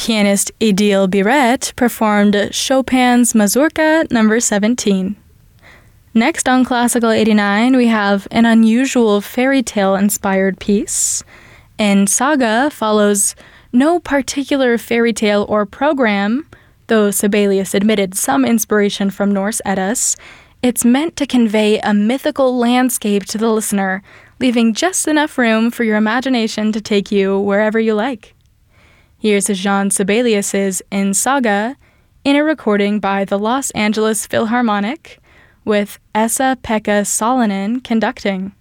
Pianist Idil Biret performed Chopin's Mazurka No. 17. Next on Classical 89, we have an unusual fairy tale-inspired piece. In Saga follows no particular fairy tale or program, though Sibelius admitted some inspiration from Norse Eddas. It's meant to convey a mythical landscape to the listener, leaving just enough room for your imagination to take you wherever you like. Here's Jean Sibelius's In Saga, in a recording by the Los Angeles Philharmonic, with Esa-Pekka Salonen conducting.